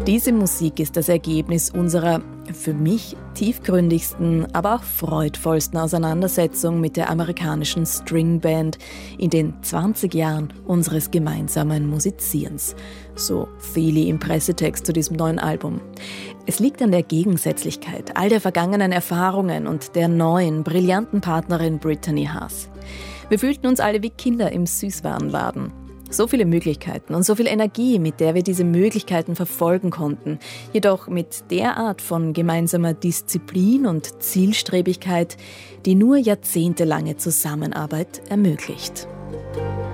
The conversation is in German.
Diese Musik ist das Ergebnis unserer, für mich, tiefgründigsten, aber auch freudvollsten Auseinandersetzung mit der amerikanischen Stringband in den 20 Jahren unseres gemeinsamen Musizierens. So Theli im Pressetext zu diesem neuen Album. Es liegt an der Gegensätzlichkeit all der vergangenen Erfahrungen und der neuen, brillanten Partnerin Brittany Haas. Wir fühlten uns alle wie Kinder im Süßwarenladen. So viele Möglichkeiten und so viel Energie, mit der wir diese Möglichkeiten verfolgen konnten. Jedoch mit der Art von gemeinsamer Disziplin und Zielstrebigkeit, die nur jahrzehntelange Zusammenarbeit ermöglicht.